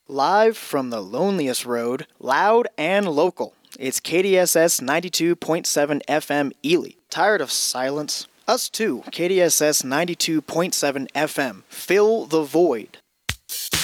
Live from the loneliest road, loud and local. It's KDSS 92.7 FM Ely. Tired of silence? Us too, KDSS 92.7 FM. Fill the void.